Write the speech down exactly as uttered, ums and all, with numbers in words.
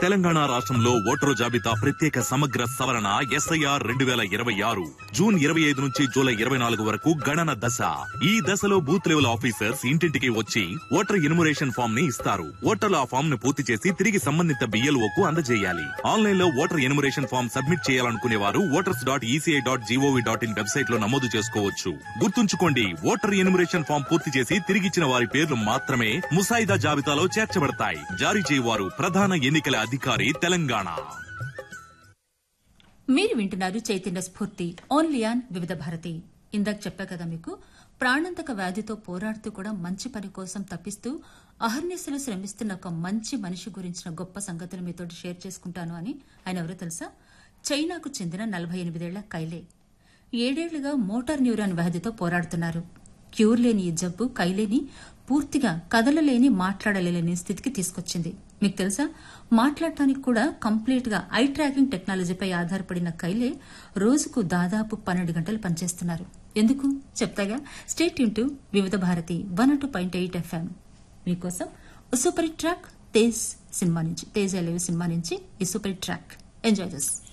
తెలంగాణ రాష్ట్రంలో ఓటరు జాబితా ప్రత్యేక సమగ్ర సవరణ ఎస్ఐఆర్ రెండు వేల ఇరవై ఆరు జూన్ ఇరవై ఐదు నుంచి జూలై ఇరవై నాలుగు వరకు గణన దశ. ఈ దశలో బూత్ లెవెల్ ఆఫీసర్స్ ఇంటింటికి వచ్చి ఓటర్ ఎన్యుమరేషన్ ఫామ్ ని ఇస్తారు. ఓటర్లు ఆ ఫామ్ ను పూర్తి చేసి తిరిగి సంబంధిత బిఎల్ఓకు అందజేయాలి. ఆన్లైన్ లో ఓటర్ ఎన్యుమరేషన్ ఫామ్ సబ్మిట్ చేయాలనుకునే వారు voters dot ECI dot GOV dot in website లో నమోదు చేసుకోవచ్చు. గుర్తుంచుకోండి, ఓటర్ ఎన్యుమరేషన్ ఫామ్ పూర్తి చేసి తిరిగిచ్చిన వారి పేర్లు మాత్రమే ముసాయిదా జాబితాలో చేర్చబడతాయి. జారీ చేయవారు ప్రధాన ఎన్నికల అధికారి, తెలంగాణ. మీరు వింటున్నారు చైతన్య స్ఫూర్తి ఓన్లీ ఆన్ వివిధ భారతి. ఇందాక చెప్పా కదా మీకు, ప్రాణాంతక వ్యాధితో పోరాడుతూ కూడా మంచి పని కోసం తప్పిస్తూ అహర్నిశలు శ్రమిస్తున్న ఒక మంచి మనిషి గురించిన గొప్ప సంగతులు మీతో షేర్ చేసుకుంటాను అని. ఆయన ఎవరో తెలుసా? చైనాకు చెందిన నలభై ఎనిమిదేళ్ల కైలే. ఏడేళ్లుగా మోటార్ న్యూరాన్ వ్యాధితో పోరాడుతున్నారు. క్యూర్ లేని ఈ జబ్బు కైలేని పూర్తిగా కదలలేని, మాట్లాడలేని స్థితికి తీసుకొచ్చింది. మీకు తెలుసా, మాట్లాడటానికి కూడా కంప్లీట్ గా ఐ ట్రాకింగ్ టెక్నాలజీపై ఆధారపడిన కైలే రోజుకు దాదాపు పన్నెండు గంటలు పనిచేస్తున్నారు. ఎందుకు చెప్తాగా, స్టేట్ యూన్ టు వివిధ Bharati one two point eight FM. మీకోసం సూపర్ ట్రాక్ తేజ్ సినిమా నుంచి, తేజ్ అలేవి సినిమా నుంచి ఈ సూపర్ ట్రాక్. ఎంజాయ్ చేసి